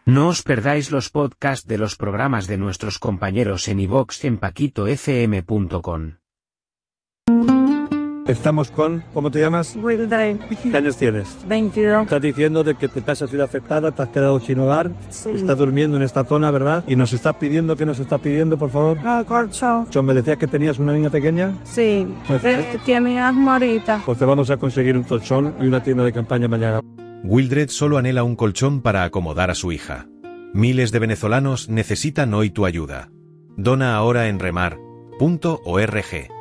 No os perdáis los podcasts de los programas de nuestros compañeros en iVoox en paquitofm.com. Estamos con, ¿cómo te llamas? Wildred, ¿Qué años tienes? 22. Estás diciendo de que te has sido afectada, te has quedado sin hogar, estás durmiendo en esta zona, ¿verdad? Y nos estás pidiendo, ¿qué nos estás pidiendo, por favor? Colchón. John, ¿me decías que tenías una niña pequeña? Sí. Pues, Tiene asma ahorita. Pues te vamos a conseguir un colchón y una tienda de campaña mañana. Wildred solo anhela un colchón para acomodar a su hija. Miles de venezolanos necesitan hoy tu ayuda. Dona ahora en remar.org.